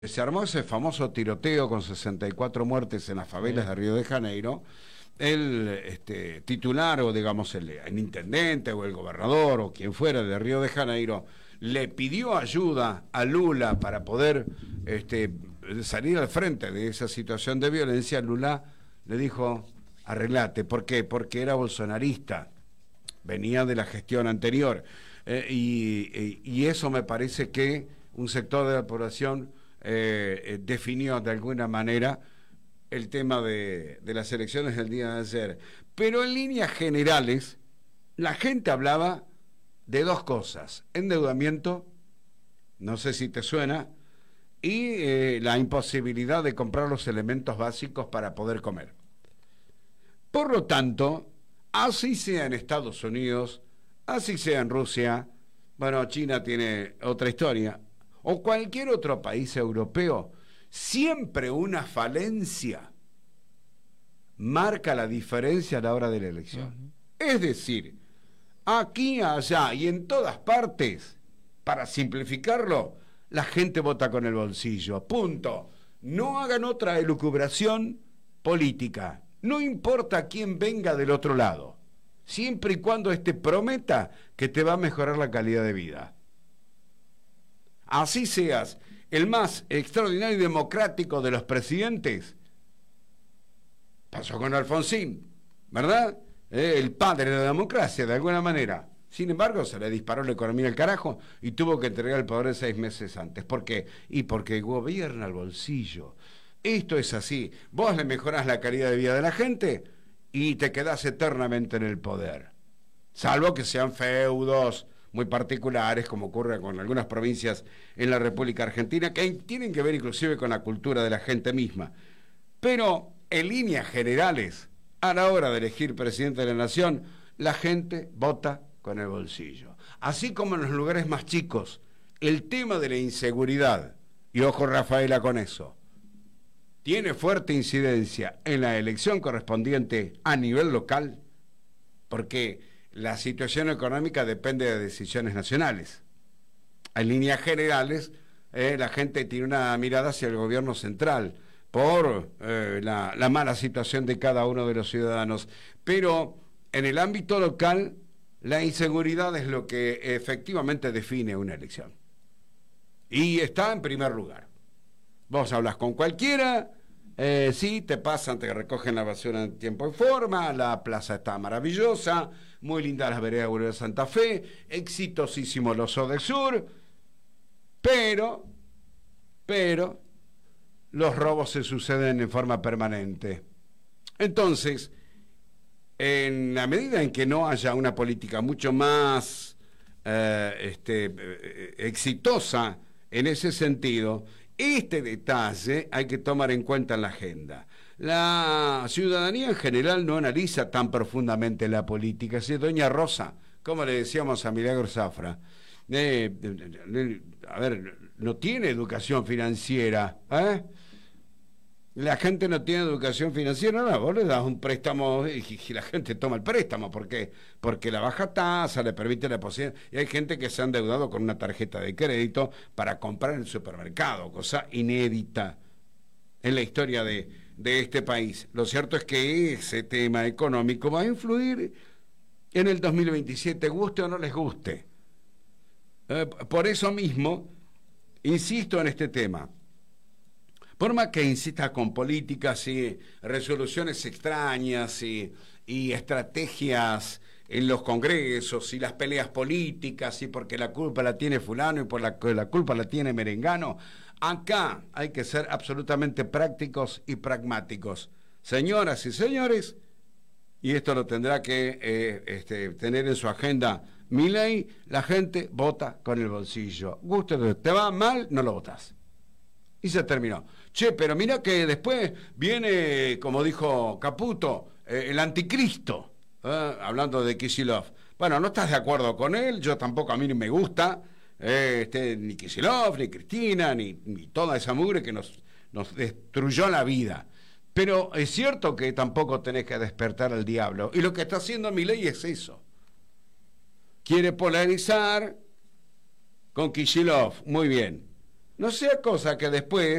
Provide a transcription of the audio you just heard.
Se armó ese famoso tiroteo con 64 muertes en las favelas de Río de Janeiro. El titular o digamos el intendente o el gobernador o quien fuera de Río de Janeiro le pidió ayuda a Lula para poder salir al frente de esa situación de violencia. Lula le dijo: arreglate. ¿Por qué? Porque era bolsonarista, venía de la gestión anterior, y eso me parece que un sector de la población definió de alguna manera el tema de las elecciones del día de ayer. Pero en líneas generales, la gente hablaba de dos cosas: endeudamiento, no sé si te suena, y la imposibilidad de comprar los elementos básicos para poder comer. Por lo tanto, así sea en Estados Unidos, así sea en Rusia, bueno, China tiene otra historia, o cualquier otro país europeo, siempre una falencia marca la diferencia a la hora de la elección. Es decir, aquí, allá y en todas partes, para simplificarlo, la gente vota con el bolsillo, punto. No hagan otra elucubración política, no importa quién venga del otro lado, siempre y cuando prometa que te va a mejorar la calidad de vida. Así seas el más extraordinario y democrático de los presidentes. Pasó con Alfonsín, ¿verdad? El padre de la democracia, de alguna manera. Sin embargo, se le disparó la economía al carajo y tuvo que entregar el poder 6 meses antes. ¿Por qué? Y porque gobierna el bolsillo. Esto es así. Vos le mejorás la calidad de vida de la gente y te quedás eternamente en el poder. Salvo que sean feudos muy particulares, como ocurre con algunas provincias en la República Argentina, que tienen que ver inclusive con la cultura de la gente misma. Pero, en líneas generales, a la hora de elegir presidente de la nación, la gente vota con el bolsillo. Así como en los lugares más chicos, el tema de la inseguridad, y ojo Rafaela con eso, tiene fuerte incidencia en la elección correspondiente a nivel local, porque la situación económica depende de decisiones nacionales. En líneas generales, la gente tiene una mirada hacia el gobierno central por la mala situación de cada uno de los ciudadanos. Pero en el ámbito local, la inseguridad es lo que efectivamente define una elección. Y está en primer lugar. Vos hablas con cualquiera, sí, te pasan, te recogen la basura en tiempo y forma, la plaza está maravillosa, muy linda las veredas de Santa Fe, exitosísimo los del Sur, pero los robos se suceden en forma permanente. Entonces, en la medida en que no haya una política mucho más exitosa en ese sentido, este detalle hay que tomar en cuenta en la agenda. La ciudadanía en general no analiza tan profundamente la política. Si doña Rosa, como le decíamos a Milagros Zafra, a ver, no tiene educación financiera, ¿eh? La gente no tiene educación financiera, no, vos le das un préstamo y la gente toma el préstamo, porque la baja tasa le permite la posibilidad, y hay gente que se ha endeudado con una tarjeta de crédito para comprar en el supermercado, cosa inédita en la historia de este país. Lo cierto es que ese tema económico va a influir en el 2027, guste o no les guste. Por eso mismo, insisto en este tema. Por más que insista con políticas y resoluciones extrañas y estrategias en los congresos y las peleas políticas y porque la culpa la tiene fulano y por la culpa la tiene merengano, acá hay que ser absolutamente prácticos y pragmáticos. Señoras y señores, y esto lo tendrá que tener en su agenda Milei, la gente vota con el bolsillo. Guste, te va mal, no lo votás. Y se terminó. Che, pero mira que después viene, como dijo Caputo, el anticristo, hablando de Kicillof. Bueno, no estás de acuerdo con él, yo tampoco, a mí me gusta, ni Kicillof, ni Cristina, ni toda esa mugre que nos destruyó la vida. Pero es cierto que tampoco tenés que despertar al diablo. Y lo que está haciendo Milei es eso. Quiere polarizar con Kicillof, muy bien. No sea cosa que después